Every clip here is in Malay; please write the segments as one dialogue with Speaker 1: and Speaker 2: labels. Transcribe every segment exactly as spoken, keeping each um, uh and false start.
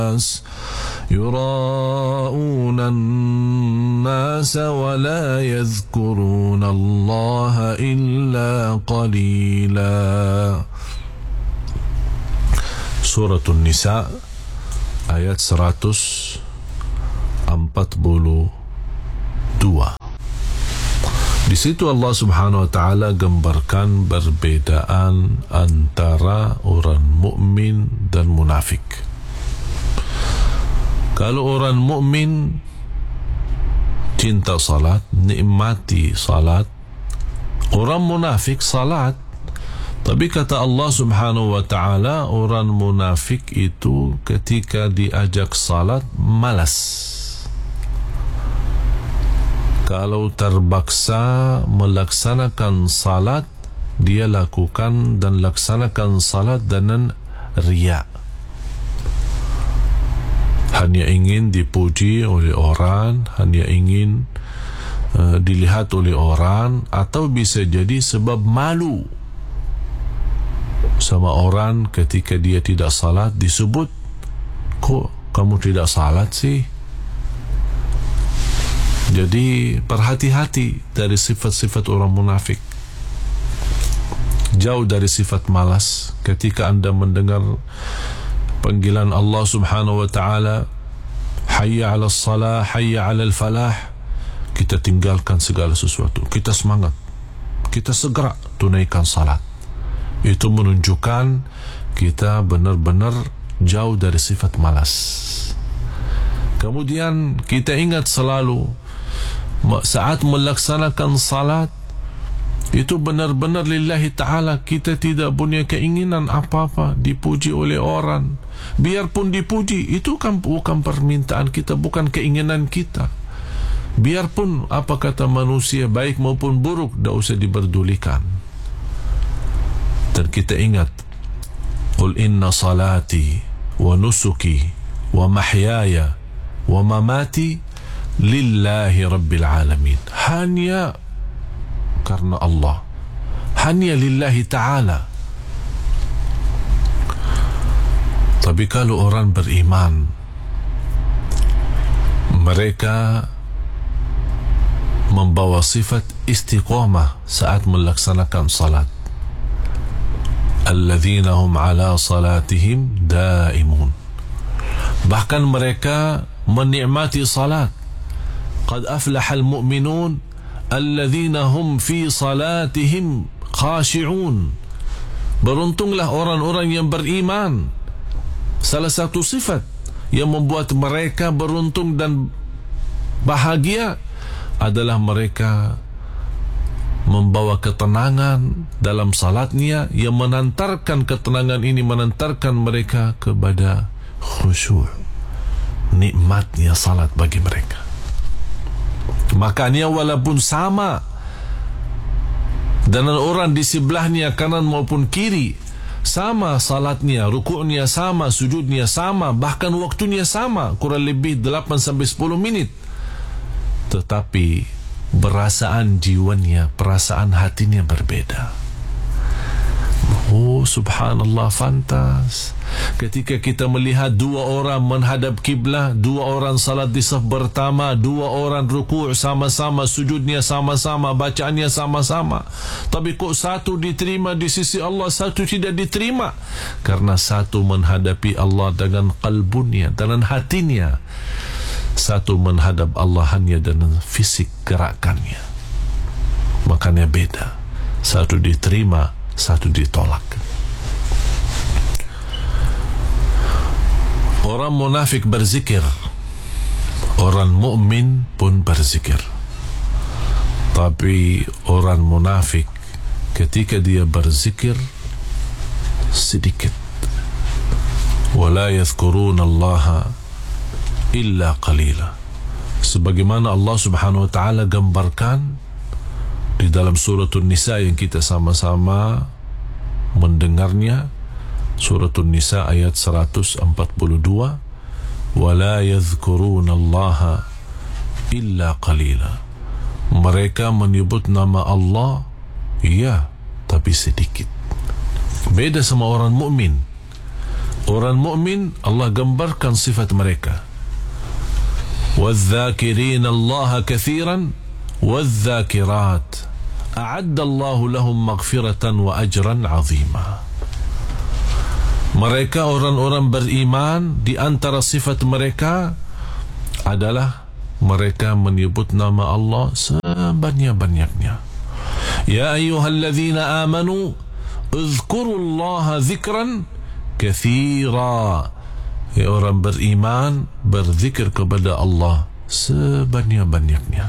Speaker 1: يراءون الناس ولا يذكرون الله إلا قليلا. Surah An-Nisa ayat seratus empat puluh dua. Di situ Allah Subhanahu wa taala gambarkan perbedaan antara orang mukmin dan munafik. Kalau orang mukmin cinta salat, nikmati salat. Orang munafik salat, tapi kata Allah Subhanahu wa taala, orang munafik itu ketika diajak salat malas. Kalau terpaksa melaksanakan salat, dia lakukan dan laksanakan salat dengan riya. Hanya ingin dipuji oleh orang, hanya ingin uh, dilihat oleh orang, atau bisa jadi sebab malu sama orang ketika dia tidak salat, disebut, kok kamu tidak salat sih? Jadi perhati-hati dari sifat-sifat orang munafik. Jauh dari sifat malas. Ketika anda mendengar panggilan Allah Subhanahu wa taala, hayya 'alas salah, hayya 'alal falah, kita tinggalkan segala sesuatu, kita semangat, kita segera tunaikan salat. Itu menunjukkan kita benar-benar jauh dari sifat malas. Kemudian kita ingat selalu saat melaksanakan salat itu benar-benar lillahi ta'ala. Kita tidak punya keinginan apa-apa dipuji oleh orang. Biarpun dipuji, itu kan bukan permintaan kita, bukan keinginan kita. Biarpun apa kata manusia, baik maupun buruk, tidak usah diperdulikan. Dan kita ingat, qul inna salati wa nusuki wa mahyaya wa mamati lillahi rabbil alamin. Hanya karena Allah, hanya lillahi ta'ala. Tapi kalau orang beriman, mereka membawa sifat istiqamah saat melaksanakan salat. Alladzina hum ala salatihim daimun. Bahkan mereka menikmati salat. Qad aflahal mu'minun alladzina hum fi salatihim khashi'un. Beruntunglah orang-orang yang beriman. Salah satu sifat yang membuat mereka beruntung dan bahagia adalah mereka membawa ketenangan dalam salatnya, yang menantarkan ketenangan ini menantarkan mereka kepada khusyuk. Nikmatnya salat bagi mereka. Makanya walaupun sama dengan orang di sebelahnya kanan maupun kiri, sama salatnya, rukuknya sama, sujudnya sama, bahkan waktunya sama, kurang lebih delapan sampai sepuluh menit, tetapi perasaan jiwanya, perasaan hatinya berbeda. Oh subhanallah, fantas ketika kita melihat dua orang menghadap kiblah, dua orang salat di saf pertama, dua orang rukuk sama-sama, sujudnya sama-sama, bacaannya sama-sama, tapi kok satu diterima di sisi Allah, satu tidak diterima? Karena satu menghadapi Allah dengan qalbunya, dengan hatinya, satu menghadap Allah hanya dengan fisik gerakannya. Makanya beda, satu diterima, satu ditolak. Orang munafik berzikir, orang mukmin pun berzikir. Tapi orang munafik ketika dia berzikir sedikit. Wala yadhkuruna Allah illa qalila. Sebagaimana Allah Subhanahu wa taala gambarkan di dalam surah An-Nisa yang kita sama-sama mendengarnya, surah An-Nisa ayat seratus empat puluh dua, wala yadhkuruna Allah illa qalila. Mereka menyebut nama Allah, ya, tapi sedikit. Beda sama orang mukmin. Orang mukmin Allah gambarkan sifat mereka. وَالذَّاكِرِينَ اللَّهَ كَثِيرًا وَالذَّاكِرَاتِ أَعَدَّ اللَّهُ لَهُمْ مَغْفِرَةً وَأَجْرًا عَظِيمًا. Mereka orang-orang beriman, di antara sifat mereka adalah mereka menyebut nama Allah sebanyak-banyaknya. Ya ayyuhalladzina amanu uzkurullaha dzikran katsira. Ya orang beriman, berzikir kepada Allah sebanyak-banyaknya.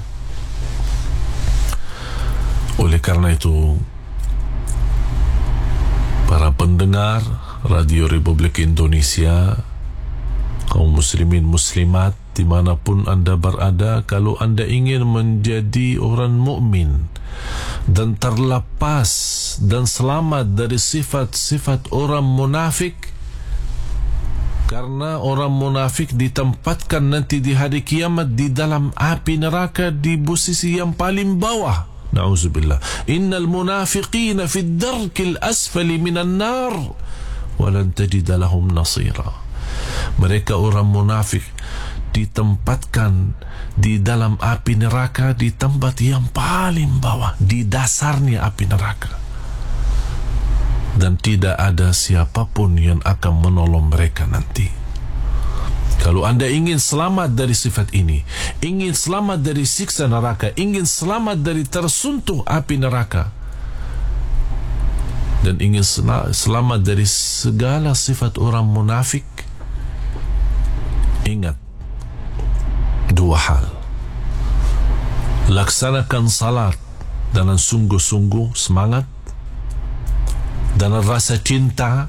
Speaker 1: Oleh karena itu, para pendengar Radio Republik Indonesia, kaum muslimin muslimat dimanapun anda berada, kalau anda ingin menjadi orang mukmin dan terlepas dan selamat dari sifat-sifat orang munafik, karena orang munafik ditempatkan nanti di hari kiamat di dalam api neraka di posisi yang paling bawah. Na'udzubillah. Innal munafiqina fi ad-darkil asfali minan nar wa lan tajid lahum nasira. Mereka orang munafik ditempatkan di dalam api neraka di tempat yang paling bawah, di dasarnya api neraka, dan tidak ada siapapun yang akan menolong mereka nanti. Kalau anda ingin selamat dari sifat ini, ingin selamat dari siksa neraka, ingin selamat dari tersuntuh api neraka, dan ingin selamat dari segala sifat orang munafik, ingat dua hal. Laksanakan salat dengan sungguh-sungguh, semangat dan rasa cinta.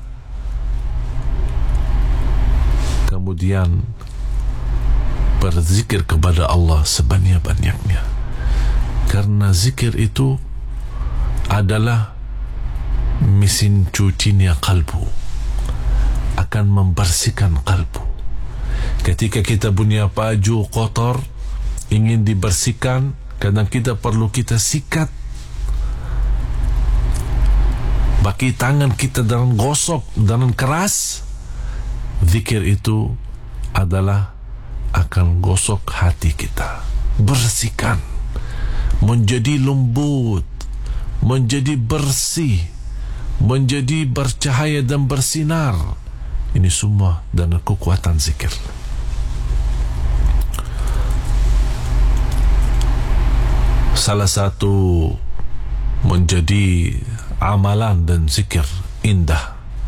Speaker 1: Kemudian berzikir kepada Allah sebanyak-banyaknya, karena zikir itu adalah mesin cucinya kalbu, akan membersihkan kalbu. Ketika kita punya baju kotor ingin dibersihkan, kadang kita perlu kita sikat, bagi tangan kita dengan gosok dengan keras. Zikir itu adalah akan gosok hati kita, bersihkan, menjadi lembut, menjadi bersih, menjadi bercahaya dan bersinar. Ini semua dengan kekuatan zikir. Salah satu menjadi amalan dan zikir indah,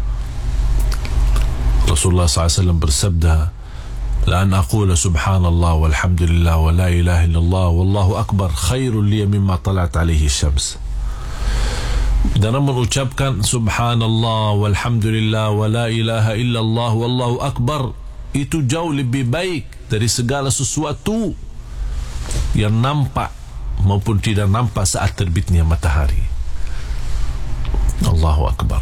Speaker 1: Rasulullah sallallahu alaihi wasallam bersabda, la an aqula subhanallah walhamdulillah wa la ilaha illallah wallahu akbar khairul liya mimma talat alaihi syams. Dan mengucapkan subhanallah walhamdulillah wa la ilaha illallah wallahu akbar itu jauh lebih baik dari segala sesuatu yang nampak maupun tidak nampak saat terbitnya matahari. Allahu akbar.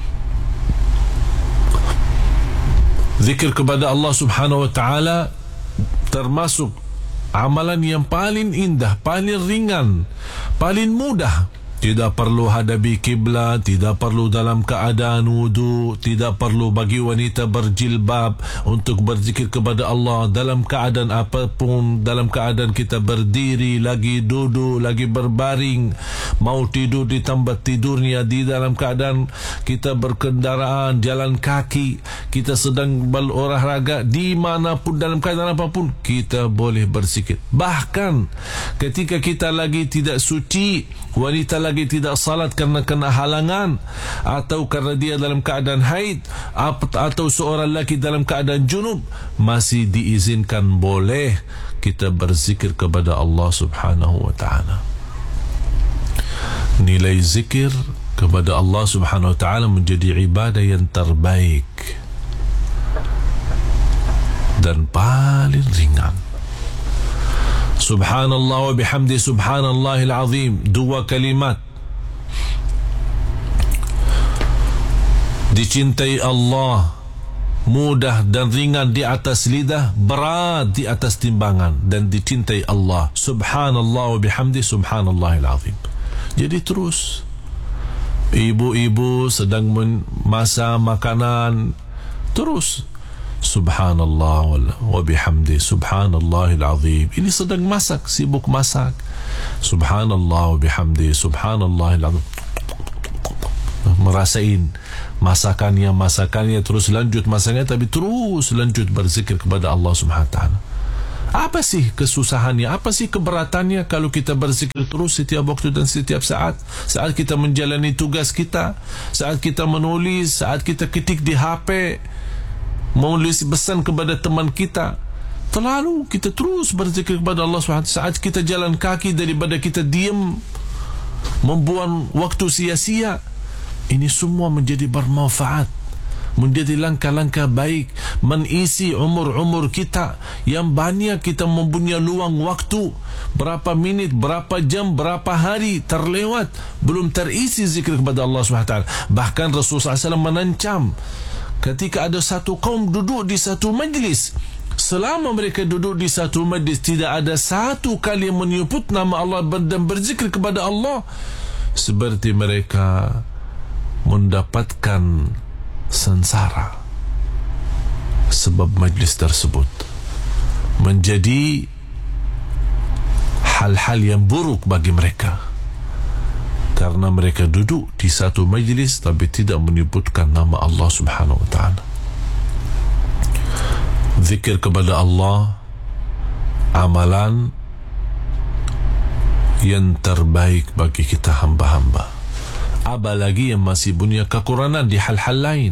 Speaker 1: Zikir kepada Allah subhanahu wa ta'ala termasuk amalan yang paling indah, paling ringan, paling mudah. Tidak perlu hadapi kiblat, tidak perlu dalam keadaan wudu, tidak perlu bagi wanita berjilbab untuk berzikir kepada Allah dalam keadaan apapun, dalam keadaan kita berdiri, lagi duduk, lagi berbaring, mau tidur di tempat tidurnya, di dalam keadaan kita berkendaraan, jalan kaki, kita sedang berolahraga, dimanapun, dalam keadaan apapun, kita boleh berzikir. Bahkan ketika kita lagi tidak suci, wanita lagi tidak salat kerana kena halangan, atau kerana dia dalam keadaan haid, atau seorang lelaki dalam keadaan junub, masih diizinkan boleh kita berzikir kepada Allah subhanahu wa ta'ala. Nilai zikir kepada Allah subhanahu wa ta'ala menjadi ibadah yang terbaik dan paling ringan. Subhanallah wa bihamdi subhanallahil azim, dua kalimat. Dicintai Allah, mudah dan ringan di atas lidah, berat di atas timbangan, dan dicintai Allah. Subhanallah wa bihamdi subhanallahil azim. Jadi terus ibu-ibu sedang memasak makanan, terus subhanallah wa bihamdi subhanallahil azim. Ini sedang masak, sibuk masak, subhanallah wa bihamdi subhanallahil azim, merasain masakannya masakannya terus lanjut masakannya, tapi terus lanjut berzikir kepada Allah Subhanahu wa taala. Apa sih kesusahannya, apa sih keberatannya kalau kita berzikir terus setiap waktu dan setiap saat? Saat kita menjalani tugas kita, saat kita menulis, saat kita ketik di H P, menulis pesan kepada teman kita, terlalu kita terus berzikir kepada Allah subhanahu wa taala. Saat kita jalan kaki, daripada kita diam membuang waktu sia-sia, ini semua menjadi bermanfaat, menjadi langkah-langkah baik, mengisi umur-umur kita yang banyak. Kita mempunyai luang waktu, berapa minit, berapa jam, berapa hari terlewat belum terisi zikir kepada Allah subhanahu wa taala. Bahkan Rasulullah sallallahu alaihi wasallam menancam, ketika ada satu kaum duduk di satu majlis, selama mereka duduk di satu majlis tidak ada satu kali menyebut nama Allah dan berzikir kepada Allah, seperti mereka mendapatkan sengsara. Sebab majlis tersebut menjadi hal-hal yang buruk bagi mereka, karena mereka duduk di satu majlis tapi tidak menyebutkan nama Allah subhanahu wa ta'ala. Zikir kepada Allah amalan yang terbaik bagi kita hamba-hamba, apalagi yang masih punya kekurangan di hal-hal lain.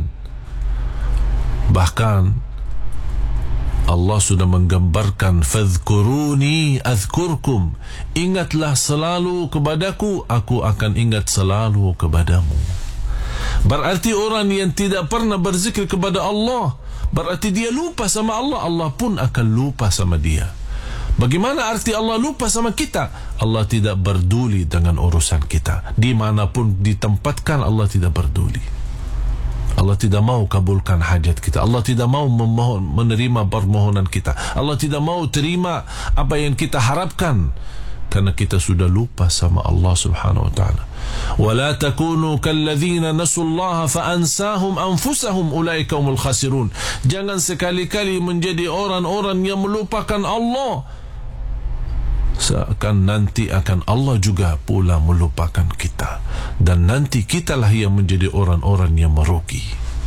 Speaker 1: Bahkan Allah sudah menggambarkan, fadhkuruni azkurkum, ingatlah selalu kepadaku, aku akan ingat selalu kepadamu. Berarti orang yang tidak pernah berzikir kepada Allah, berarti dia lupa sama Allah, Allah pun akan lupa sama dia. Bagaimana arti Allah lupa sama kita? Allah tidak peduli dengan urusan kita. Dimanapun ditempatkan, Allah tidak peduli. Allah tidak mau kabulkan hajat kita. Allah tidak mau memohon, menerima permohonan kita. Allah tidak mau terima apa yang kita harapkan, karena kita sudah lupa sama Allah subhanahu wa ta'ala. وَلَا تَكُونُوا كَالَّذِينَ نَسُوا اللَّهَ فَأَنْسَاهُمْ أَنفُسَهُمْ أُولَئِكَ هُمُ الْخَاسِرُونَ. Jangan sekali-kali menjadi orang-orang yang melupakan Allah, seakan nanti akan Allah juga pula melupakan kita, dan nanti kitalah yang menjadi orang-orang yang merugi.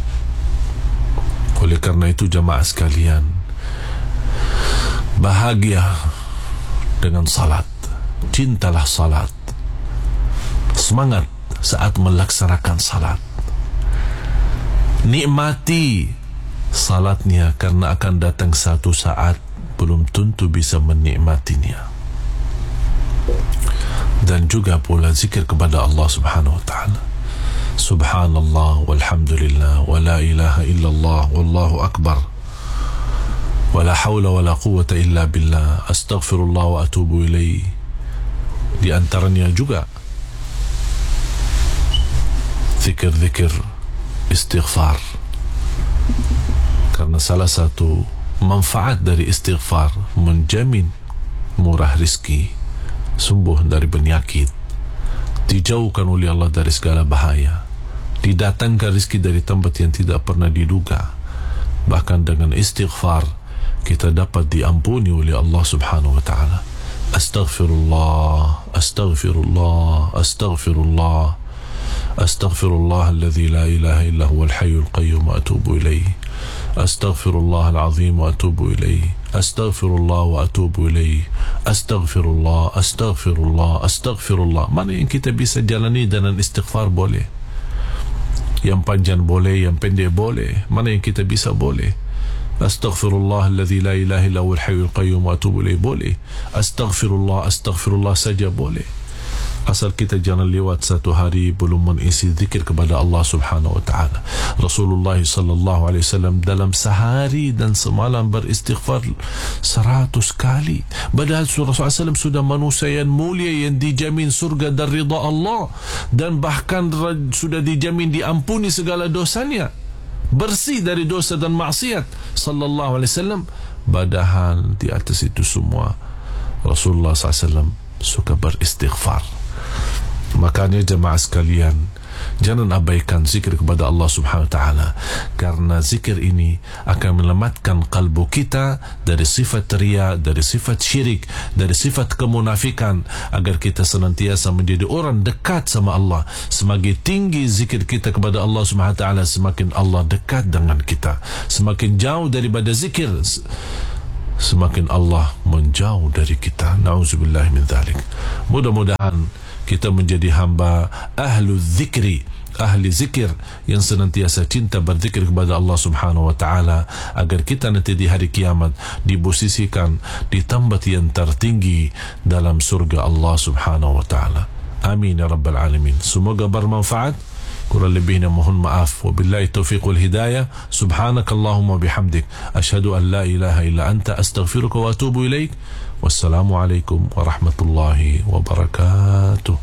Speaker 1: Oleh karena itu jamaah sekalian, bahagia dengan salat, cintalah salat, semangat saat melaksanakan salat, nikmati salatnya, karena akan datang satu saat belum tentu bisa menikmatinya. Dan juga pula zikir kepada Allah subhanahu wa ta'ala, subhanallah walhamdulillah wa la ilaha illallah wallahu akbar wa la hawla wa la quwwata illa billah astaghfirullah wa atubu ilaih. Di antaranya juga zikir-zikir istighfar, karena salah satu manfaat dari istighfar menjamin murah rizki, sembuh dari penyakit, dijauhkan oleh Allah dari segala bahaya, didatangkan rezeki dari tempat yang tidak pernah diduga. Bahkan dengan istighfar kita dapat diampuni oleh Allah subhanahu wa ta'ala. Astaghfirullah, astaghfirullah, astaghfirullah, astaghfirullah alladhi la ilaha illa huwal hayyul qayyum wa atubu ilaih. Astaghfirullah al-azim wa atubu ilaih. Astaghfirullah wa atubu ilaih. Astaghfirullah, astaghfirullah, astaghfirullah. Mana yang kita bisa jalani dengan istighfar boleh, yang panjang boleh, yang pendek boleh. Mana yang kita bisa boleh. Astaghfirullah alladhi la ilaha illa huwal hayyul qayyum wa atubu ilaih boleh. Astaghfirullah, astaghfirullah saja boleh, asal kita jangan lewat satu hari belum mengisi zikir kepada Allah subhanahu wa ta'ala. Rasulullah sallallahu alaihi wasallam dalam sehari dan semalam beristighfar seratus kali. Padahal Rasulullah sallallahu alaihi wasallam sudah manusia yang mulia, yang dijamin surga dan ridha Allah, dan bahkan sudah dijamin diampuni segala dosanya, bersih dari dosa dan maksiat sallallahu alaihi wasallam. Padahal di atas itu semua Rasulullah sallallahu alaihi wasallam suka beristighfar. Makanya jemaah sekalian, Jangan abaikan zikir kepada Allah Subhanahu Wa Taala, karena zikir ini akan menyelamatkan kalbu kita dari sifat riya, dari sifat syirik, dari sifat kemunafikan, agar kita senantiasa menjadi orang dekat sama Allah. Semakin tinggi zikir kita kepada Allah Subhanahu Wa Taala, semakin Allah dekat dengan kita. Semakin jauh daripada zikir, semakin Allah menjauh dari kita. Nauzubillah min dzalik. Mudah-mudahan kita menjadi hamba ahlu zikri, ahli zikir yang senantiasa cinta berzikir kepada Allah Subhanahu Wa Taala, agar kita nanti di hari kiamat diposisikan di tempat yang tertinggi dalam surga Allah Subhanahu Wa Taala. Amin ya rabbal alamin. Semoga bermanfaat. Kurang lebihnya mohon maaf. Wabillahi taufiq wal hidayah. Subhanakallahumma bihamdik, asyhadu an la ilaha illa anta, astaghfiruka wa atubu ilaik. Wassalamualaikum warahmatullahi wabarakatuh.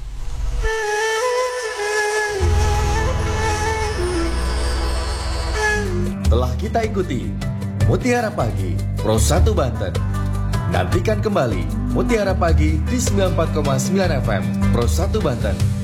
Speaker 2: Telah kita ikuti Mutiara Pagi Pro satu Banten. Nantikan kembali Mutiara Pagi di sembilan puluh empat koma sembilan F M Pro satu Banten.